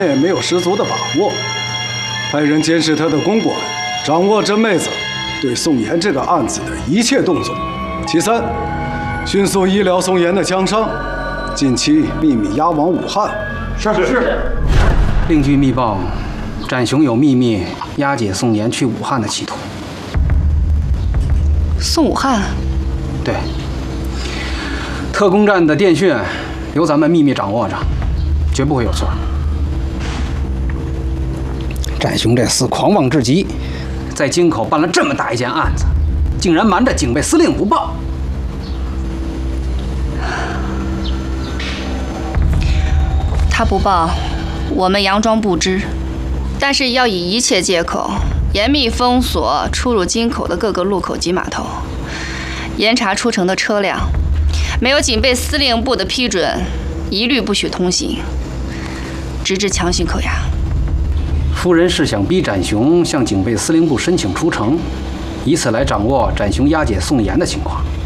也没有十足的把握，派人监视他的公馆，掌握真妹子对宋妍这个案子的一切动作。其三，迅速医疗宋妍的枪伤，近期秘密押往武汉。 是。 另据密报，展雄有秘密押解宋妍去武汉的企图。 送武汉？ 对。特工站的电讯由咱们秘密掌握着，绝不会有错。展雄这厮狂妄至极，在京口办了这么大一件案子，竟然瞒着警备司令不报。 他不报，我们佯装不知，但是要以一切借口严密封锁出入京口的各个路口及码头，严查出城的车辆，没有警备司令部的批准，一律不许通行，直至强行扣押。 夫人是想逼展雄向警备司令部申请出城，以此来掌握展雄押解宋妍的情况。